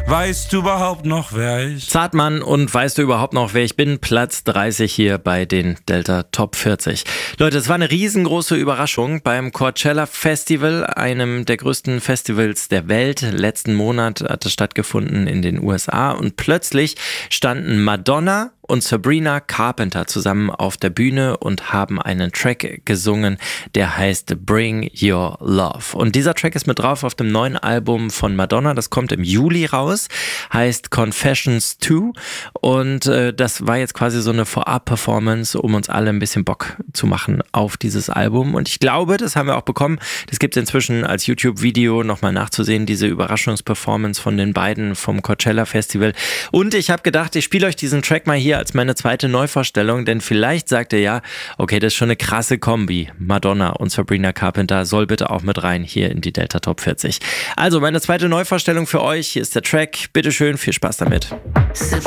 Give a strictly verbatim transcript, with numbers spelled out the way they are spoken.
Weißt du überhaupt noch, wer ich? Zartmann und weißt du überhaupt noch, wer ich bin? Platz dreißig hier bei den Delta Top vierzig. Leute, es war eine riesengroße Überraschung beim Coachella Festival, einem der größten Festivals der Welt. Letzten Monat hat es stattgefunden in den U S A und plötzlich standen Madonna und Sabrina Carpenter zusammen auf der Bühne und haben einen Track gesungen, der heißt Bring Your Love. Und dieser Track ist mit drauf auf dem neuen Album von Madonna, das kommt im Juli raus, heißt Confessions zwei und äh, das war jetzt quasi so eine Vorab-Performance, um uns alle ein bisschen Bock zu machen auf dieses Album. Und ich glaube, das haben wir auch bekommen, das gibt es inzwischen als YouTube-Video nochmal nachzusehen, diese Überraschungsperformance von den beiden vom Coachella Festival. Und ich habe gedacht, ich spiele euch diesen Track mal hier als meine zweite Neuvorstellung, denn vielleicht sagt ihr ja, okay, das ist schon eine krasse Kombi. Madonna und Sabrina Carpenter soll bitte auch mit rein hier in die Delta Top vierzig. Also meine zweite Neuvorstellung für euch, hier ist der Track. Bitteschön, viel Spaß damit. Sabrina